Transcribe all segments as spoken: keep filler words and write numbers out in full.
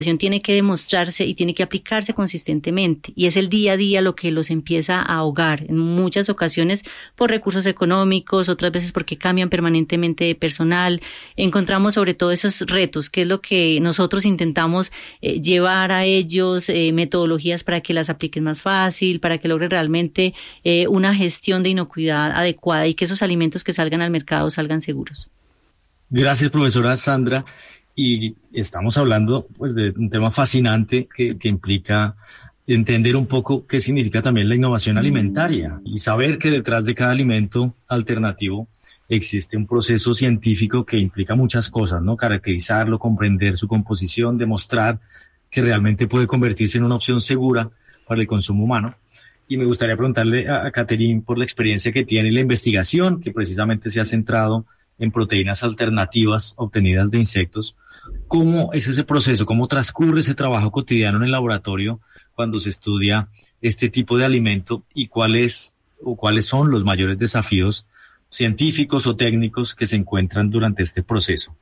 tiene que demostrarse y tiene que aplicarse consistentemente, y es el día a día lo que los empieza a ahogar en muchas ocasiones por recursos económicos, otras veces porque cambian permanentemente de personal. Encontramos sobre todo esos retos, que es lo que nosotros intentamos eh, llevar a ellos, eh, metodologías para que las apliquen más fácil, para que logren realmente eh, una gestión de inocuidad adecuada y que esos alimentos que salgan al mercado salgan seguros. Gracias, profesora Sandra. Y estamos hablando pues de un tema fascinante que, que implica entender un poco qué significa también la innovación alimentaria y saber que detrás de cada alimento alternativo existe un proceso científico que implica muchas cosas, ¿no? Caracterizarlo, comprender su composición, demostrar que realmente puede convertirse en una opción segura para el consumo humano. Y me gustaría preguntarle a, a Catherine por la experiencia que tiene y la investigación que precisamente se ha centrado en proteínas alternativas obtenidas de insectos. ¿Cómo es ese proceso? ¿Cómo transcurre ese trabajo cotidiano en el laboratorio cuando se estudia este tipo de alimento y cuáles o cuáles son los mayores desafíos científicos o técnicos que se encuentran durante este proceso?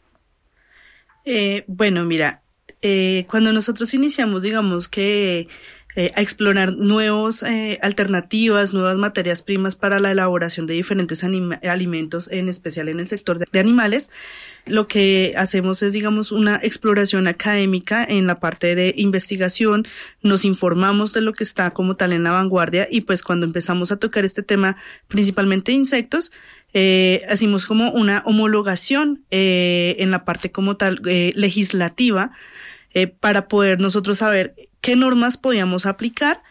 Eh, bueno, mira, eh, cuando nosotros iniciamos, digamos que Eh, a explorar nuevas eh, alternativas, nuevas materias primas para la elaboración de diferentes anima- alimentos, en especial en el sector de, de animales, lo que hacemos es, digamos, una exploración académica en la parte de investigación, nos informamos de lo que está como tal en la vanguardia y pues cuando empezamos a tocar este tema, principalmente de insectos, eh, hacemos como una homologación eh, en la parte como tal eh, legislativa, eh, para poder nosotros saber qué normas podíamos aplicar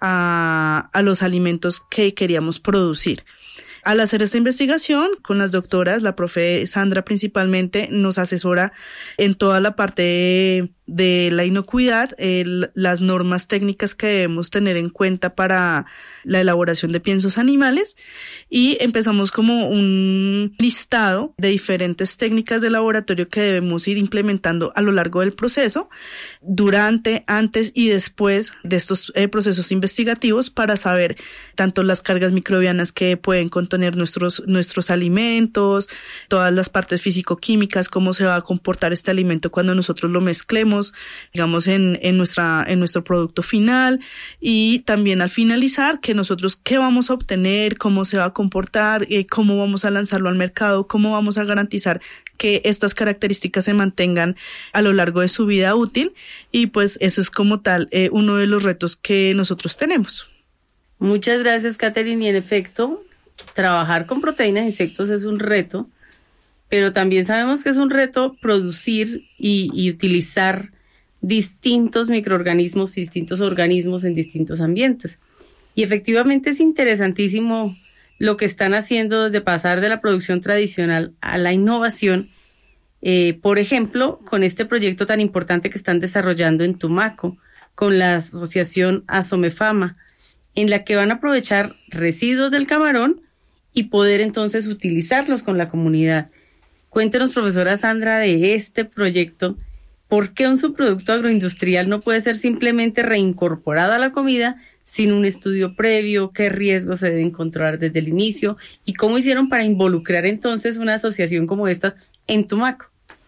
a, a los alimentos que queríamos producir. Al hacer esta investigación con las doctoras, la profe Sandra principalmente nos asesora en toda la parte de, de la inocuidad, eh, las normas técnicas que debemos tener en cuenta para la elaboración de piensos animales, y empezamos como un listado de diferentes técnicas de laboratorio que debemos ir implementando a lo largo del proceso, durante, antes y después de estos eh, procesos investigativos, para saber tanto las cargas microbianas que pueden contener nuestros, nuestros alimentos, todas las partes físico-químicas, cómo se va a comportar este alimento cuando nosotros lo mezclemos, digamos, en, en, nuestra, en nuestro producto final, y también al finalizar, que nosotros qué vamos a obtener, cómo se va a comportar, eh, cómo vamos a lanzarlo al mercado, cómo vamos a garantizar que estas características se mantengan a lo largo de su vida útil, y pues eso es como tal eh, uno de los retos que nosotros tenemos. Muchas gracias, Catherine, y en efecto, trabajar con proteínas de insectos es un reto, pero también sabemos que es un reto producir y, y utilizar distintos microorganismos y distintos organismos en distintos ambientes. Y efectivamente es interesantísimo lo que están haciendo desde pasar de la producción tradicional a la innovación, eh, por ejemplo, con este proyecto tan importante que están desarrollando en Tumaco, con la asociación Asomefama, en la que van a aprovechar residuos del camarón y poder entonces utilizarlos con la comunidad. Cuéntenos, profesora Sandra, de este proyecto. ¿Por qué un subproducto agroindustrial no puede ser simplemente reincorporado a la comida sin un estudio previo? ¿Qué riesgos se deben controlar desde el inicio? ¿Y cómo hicieron para involucrar entonces una asociación como esta en Tumaco?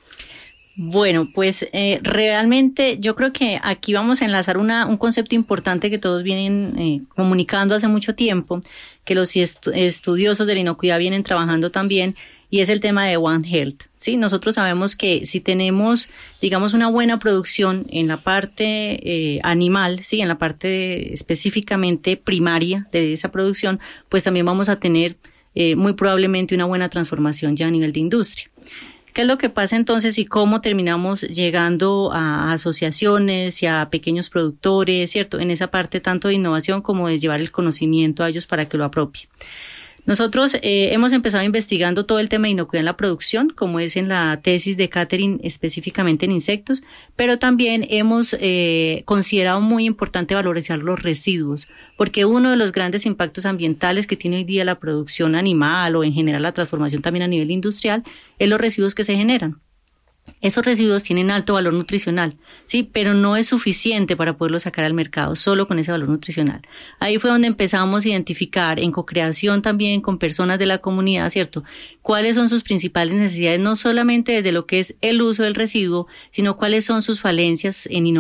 Bueno, pues eh, realmente yo creo que aquí vamos a enlazar una, un concepto importante que todos vienen eh, comunicando hace mucho tiempo, que los estu- estudiosos de la inocuidad vienen trabajando también, y es el tema de One Health. Sí, nosotros sabemos que si tenemos, digamos, una buena producción en la parte eh, animal, sí, en la parte de, específicamente primaria de esa producción, pues también vamos a tener eh, muy probablemente una buena transformación ya a nivel de industria. ¿Qué es lo que pasa entonces y cómo terminamos llegando a asociaciones y a pequeños productores, cierto? En esa parte tanto de innovación como de llevar el conocimiento a ellos para que lo apropien. Nosotros eh, hemos empezado investigando todo el tema de inocuidad en la producción, como es en la tesis de Catherine específicamente en insectos, pero también hemos eh, considerado muy importante valorizar los residuos, porque uno de los grandes impactos ambientales que tiene hoy día la producción animal o en general la transformación también a nivel industrial es los residuos que se generan. Esos residuos tienen alto valor nutricional, sí, pero no es suficiente para poderlos sacar al mercado solo con ese valor nutricional. Ahí fue donde empezamos a identificar en cocreación también con personas de la comunidad, ¿cierto? Cuáles son sus principales necesidades, no solamente desde lo que es el uso del residuo, sino cuáles son sus falencias en innovación